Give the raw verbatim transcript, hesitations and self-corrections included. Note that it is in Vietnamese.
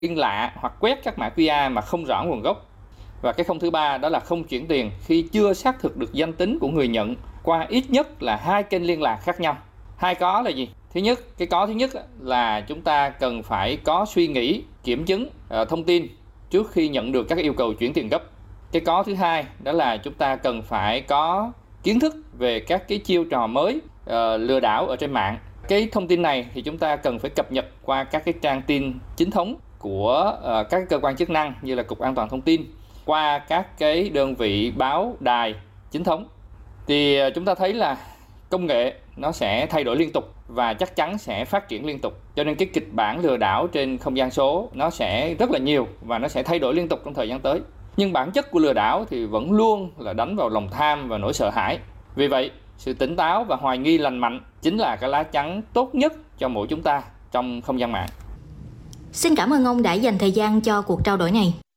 liên lạ hoặc quét các mã quy rờ mà không rõ nguồn gốc. Và cái không thứ ba đó là không chuyển tiền khi chưa xác thực được danh tính của người nhận qua ít nhất là hai kênh liên lạc khác nhau. Hai có là gì? Thứ nhất, cái có thứ nhất là chúng ta cần phải có suy nghĩ, kiểm chứng uh, thông tin trước khi nhận được các yêu cầu chuyển tiền gấp. Cái có thứ hai đó là chúng ta cần phải có kiến thức về các cái chiêu trò mới uh, lừa đảo ở trên mạng. Cái thông tin này thì chúng ta cần phải cập nhật qua các cái trang tin chính thống của uh, các cơ quan chức năng như là Cục An toàn Thông tin, qua các cái đơn vị báo đài chính thống. Thì uh, chúng ta thấy là công nghệ nó sẽ thay đổi liên tục và chắc chắn sẽ phát triển liên tục. Cho nên cái kịch bản lừa đảo trên không gian số nó sẽ rất là nhiều và nó sẽ thay đổi liên tục trong thời gian tới. Nhưng bản chất của lừa đảo thì vẫn luôn là đánh vào lòng tham và nỗi sợ hãi. Vì vậy, sự tỉnh táo và hoài nghi lành mạnh chính là cái lá chắn tốt nhất cho mỗi chúng ta trong không gian mạng. Xin cảm ơn ông đã dành thời gian cho cuộc trao đổi này.